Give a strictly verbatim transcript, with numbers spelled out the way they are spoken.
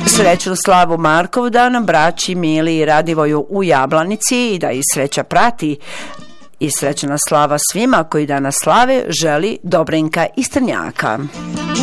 Srećnu slavu Markovdan braći Mili i Radivoju u Jablanici i da ih sreća prati. I srećna slava svima koji danas slave želi Dobrinka iz Trnjaka.